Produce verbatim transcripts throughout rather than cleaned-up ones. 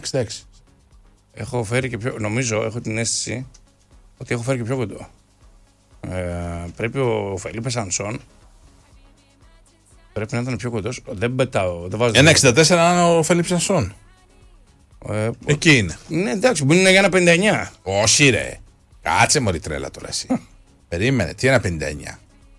εξήντα έξι. Έχω φέρει και πιο. Νομίζω, έχω την αίσθηση ότι έχω φέρει και πιο κοντό. Ε, πρέπει ο Φελίπε Σανσόν. Πρέπει να ήταν πιο κοντός. Δεν πετάω. Δεν βάζω. ένα εξήντα τέσσερα είναι ο Φελίπε Σανσόν. Ε, Εκεί είναι. Ναι, εντάξει, μπορεί να είναι για ένα πενήντα εννιά. Όχι, ρε. Κάτσε μωρή τρέλα τώρα εσύ. Περίμενε, τι ένα πενήντα εννιά.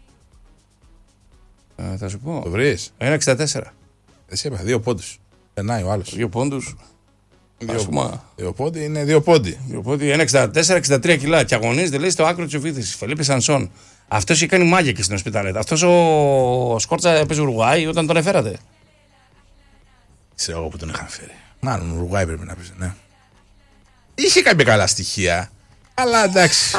Ε, θα σου πω. Το βρει. ένα εξήντα τέσσερα. Εσύ είπα, δύο πόντους. Περνάει ο άλλος. Δύο πόντους. Δύο, δύο πόντι είναι δύο πόντι. Δύο πόντι, ένα εξήντα τέσσερα εξήντα τρία κιλά. Και αγωνίζεται, λέει, στο άκρο της επίθεσης. Φελίπε Σανσόν. Αυτός είχε κάνει μάγια και στην Οσπιτάλετα. Αυτός ο Σκόρτσα έπαιζε Ουρουγουάη όταν τον έφερατε. Ξέρω εγώ που τον είχαν φέρει. Μάλλον Ουρουγουάη πρέπει να πει, ναι. Είχε κάποια καλά στοιχεία. Αλλά εντάξει.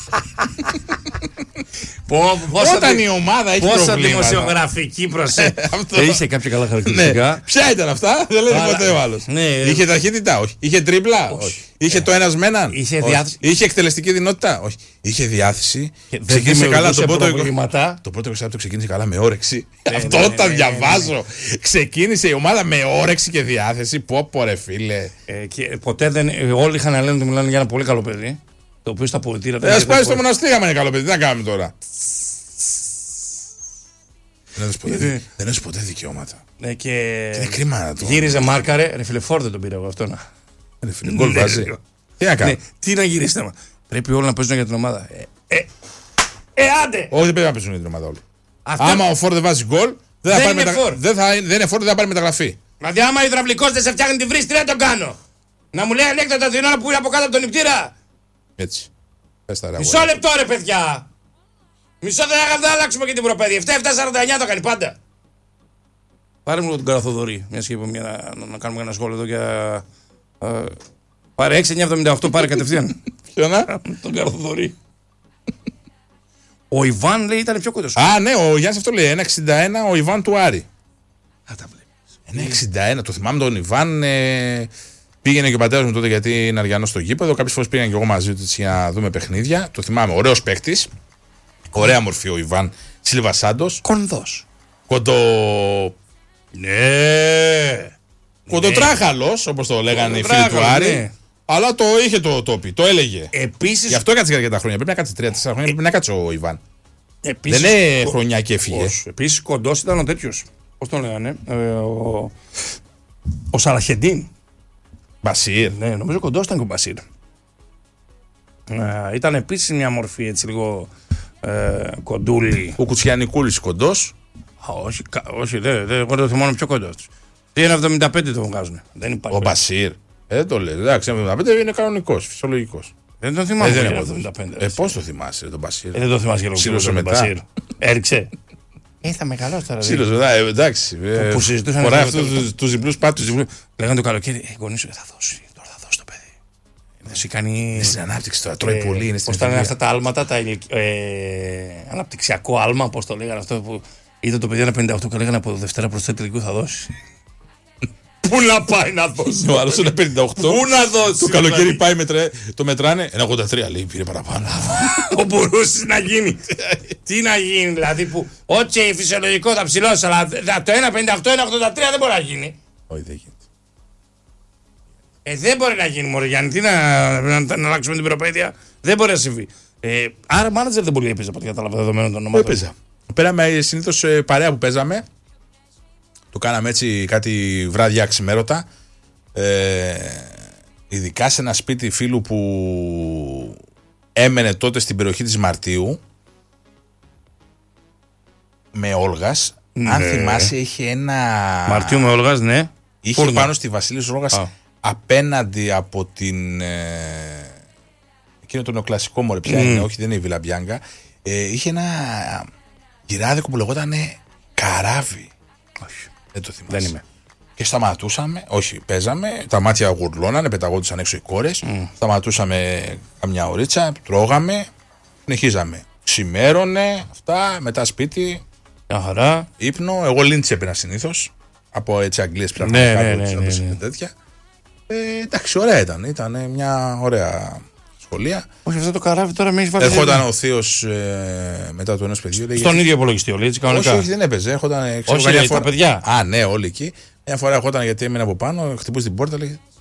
Όταν η ομάδα έχει πόσα προβλήματα. δημοσιογραφική προσέγγιση. Είχε κάποια καλά χαρακτηριστικά. Ναι. Ποια ήταν αυτά, δεν λέει Αλλά... ποτέ ο άλλος. Ναι. Είχε ταχύτητα, όχι. Είχε τρίπλα, όχι. όχι. Είχε ε, το ένας με έναν. Είχε, διάθεση... είχε εκτελεστική δυνατότητα, όχι. Είχε διάθεση. Ξεκίνησε καλά το πρώτο. Το πρώτο εξάρτητο ξεκίνησε καλά με όρεξη. Αυτό όταν διαβάζω. Ξεκίνησε η ομάδα με όρεξη και διάθεση. Πω πω ρε φίλε. Ποτέ δεν. Όλοι είχαν να λένε ότι μιλάνε για ένα πολύ καλό παιδί. Το οποίο στα αποδυτήρια. Δεν α πάει στο μοναστήρι άμα είναι καλό παιδί. Τι να κάνουμε τώρα. Δεν έδωσε ποτέ δικαιώματα. Ναι, και είναι κρίμα να το. Γύριζε μάρκαρε. Ρε φίλε, φόρ δεν τον πήρε εγώ αυτό να. Ρε φίλε, γκολ βάζει. Τι να κάνει. Τι να γυρίσετε. Πρέπει όλοι να παίζουν για την ομάδα. Ε, ε, άντε! Όχι, δεν πρέπει να παίζουν για την ομάδα όλοι. Άμα ο φόρ δεν βάζει γκολ, δεν είναι φόρ, δεν θα πάρει μεταγραφή. Δηλαδή, άμα ο υδραυλικός δεν σε φτιάχνει τη βρύση, τι να τον κάνω. Να μου λέει ανέκδοτα την ώρα που είναι από κάτω από τον νηπτήρα. Έτσι. Μισό λεπτό ρε παιδιά. Μισό δεν θα αλλάξουμε και την προπαίδεια. επτά επτά σαράντα εννιά το κάνει πάντα. Πάρε μου τον Καραθοδωρή. Μια και είπαμε να, να, να κάνουμε ένα σχόλιο εδώ για. Uh, πάρε έξι εννιά εβδομήντα οκτώ, πάρε κατευθείαν. Ποιο να? Τον Καραθοδωρή. Ο Ιβάν λέει ήταν πιο κοντός. Α, ναι, ο Γιάννης αυτό λέει. ένα εξήντα ένα ο Ιβάν του Άρη. Α, τα βλέπεις. ένα εξήντα ένα, το θυμάμαι τον Ιβάν. Ε, πήγαινε και ο πατέρας μου τότε γιατί είναι αριανός στο γήπεδο. Κάποιες φορές πήγαινε και εγώ μαζί του για να δούμε παιχνίδια. Το θυμάμαι, ωραίος παίκτης. Ωραία μορφή ο Ιβάν Σίλβα Σάντος. Κονδός. Κοντο. Ναι. Κοντοτράχαλος, όπως το λέγανε οι φίλοι του Άρη. Ναι. Αλλά το είχε το τόπι, το έλεγε. Επίσης... Γι' αυτό έκατσε για τα χρόνια. Πρέπει να κάτσει τρία τέσσερα χρόνια, πρέπει να κάτσει ο Ιβάν. Επίσης... Δεν είναι κο... χρονιά και έφυγε. Επίσης κοντός ήταν ο τέτοιος. Πώς τον λέγανε. Ε, ο ο Σαλαχεντίν. Μπασίρ. Ναι, νομίζω κοντός ήταν και ο Μπασίρ. Ε, ήταν επίσης μια μορφή έτσι λίγο ε, κοντούλη. Ο Κουτσιανικούλης κοντός. Α, όχι, όχι δε, δε, εγώ το θυμάμαι πιο κοντός. Τι είναι εβδομήντα πέντε το βγάζουν. Δεν υπάρχει. Ο Μπασίρ. Ε, δεν το λέει. Εντάξει, εβδομήντα πέντε είναι κανονικός, φυσιολογικός. Δεν τον θυμάμαι. Ε, δεν εβδομήντα πέντε. Ε, πώς το θυμάσαι τον Μπασίρ. Ε, δεν το θυμάσαι για λόγω του Μπασίρ. Έριξε. Ε, θα μεγαλώσει τώρα. Σύλλος μετά, ε, εντάξει. Που, που συζητούσαν. Φοράει αυτούς τους διπλούς πάτους. Λέγανε το καλοκαίρι, ε, γονείς σου θα δώσει. Τώρα θα δώσει το παιδί. Εσύ κάνει. Είναι στην ανάπτυξη τώρα, τρώει πολύ. Είναι πώς ήταν αυτά τα άλματα, τα αναπτυξιακό άλμα, πώς το λέγανε αυτό που ήταν το παιδί ένα πενήντα οκτώ και λέγανε από Δευτέρα προς Τετρικού θα δώσει. Πού να πάει να δώσει. Ο άλλος είναι πενήντα οκτώ. Πού να δώσει. Το καλοκαίρι πάει, το μετράνε. ένα ογδόντα τρία λέει, πήρε παραπάνω. Ο μπορούσε να γίνει. Τι να γίνει, δηλαδή που. Ό,τι φυσιολογικό θα ψηλώσει, αλλά το ένα πενήντα οκτώ ένα ογδόντα τρία δεν μπορεί να γίνει. Όχι, δεν γίνεται. Ε, δεν μπορεί να γίνει, Μωρέ Γιάννη. Τι να, να, να, να αλλάξουμε την προπαίδεια. Δεν μπορεί να συμβεί. Ε, άρα, μάνατζερ δεν πολύ έπαιζε από ό,τι κατάλαβα δεδομένων των ομάδων. Έπαιζα. Πέραμε συνήθως παρέα που παίζαμε. Το κάναμε έτσι κάτι βράδια ξημέρωτα. Ε, ειδικά σε ένα σπίτι φίλου που έμενε τότε στην περιοχή της Μαρτίου. Με Όλγας. Ναι. Αν θυμάσαι, είχε ένα. Μαρτίου με Όλγας, ναι. Είχε Φούρνα. Πάνω στη Βασίλης Όλγας Α. απέναντι από την. Ε, εκείνο το νεοκλασικό μωρέ, πια mm. είναι, όχι, δεν είναι η Βίλα Μπιάνκα. Ε, είχε ένα γυράδικο που λεγόταν Καράβι. Όχι. Δεν το θυμάσαι. Δεν είμαι. Και σταματούσαμε, όχι, παίζαμε, τα μάτια γουρλώνανε, πεταγόντουσαν έξω οι κόρες. Mm. Σταματούσαμε καμιά ωρίτσα, τρώγαμε, συνεχίζαμε. Ξημέρωνε, αυτά, μετά σπίτι. Μια χαρά. Ύπνο, εγώ λίντσι έπαινα συνήθως. Από έτσι Αγγλίες πια ναι, ναι, ναι, ναι, ναι. τέτοια. Ε, εντάξει, ωραία ήταν. Ήταν μια ωραία σχολεία. Όχι, αυτό το Καράβι τώρα με έχει βάλει. Έρχονταν ο θείος ε, μετά του ενός παιδιού. Στον ίδιο υπολογιστή, όλοι έτσι κανονικά. Όχι, όχι, δεν έπαιζε. Έρχονταν. Όχι, λέει, φορά... τα παιδιά. Α, ναι, όλοι εκεί. Μια φορά έρχονταν γιατί έμεινε από πάνω, χτυπούσε την πόρτα, λέει